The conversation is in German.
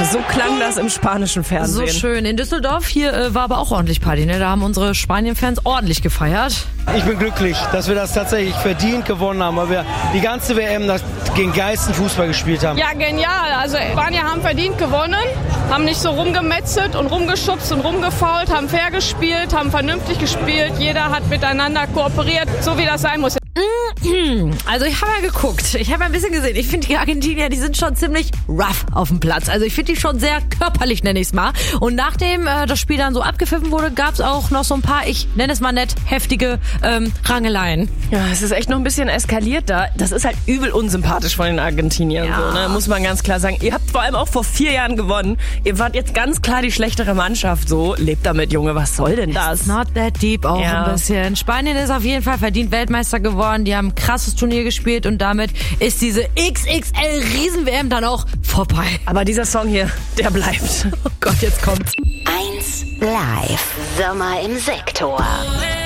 So klang das im spanischen Fernsehen. So schön. In Düsseldorf hier war aber auch ordentlich Party, ne? Da haben unsere Spanien-Fans ordentlich gefeiert. Ich bin glücklich, dass wir das tatsächlich verdient gewonnen haben, weil wir die ganze WM gegen geilsten Fußball gespielt haben. Ja, genial. Also Spanier haben verdient gewonnen, haben nicht so rumgemetzelt und rumgeschubst und rumgefault, haben fair gespielt, haben vernünftig gespielt. Jeder hat miteinander kooperiert, so wie das sein muss. Also ich habe ja geguckt, ich habe ein bisschen gesehen. Ich finde die Argentinier, die sind schon ziemlich rough auf dem Platz. Also ich finde die schon sehr körperlich, nenne ich es mal. Und nachdem das Spiel dann so abgepfiffen wurde, gab es auch noch so ein paar, ich nenne es mal nett, heftige Rangeleien. Ja, es ist echt noch ein bisschen eskaliert da. Das ist halt übel unsympathisch von den Argentiniern, Ja. so, ne? Muss man ganz klar sagen. Ihr habt vor allem auch vor 4 Jahren gewonnen. Ihr wart jetzt ganz klar die schlechtere Mannschaft. So, lebt damit, Junge, was soll denn das? Not that deep auch ein bisschen. Spanien ist auf jeden Fall verdient Weltmeister geworden. Die haben ein krasses Turnier gespielt und damit ist diese XXL Riesen-WM dann auch vorbei. Aber dieser Song hier, der bleibt. Oh Gott, jetzt kommt's. 1 Live. Sommer im Sektor.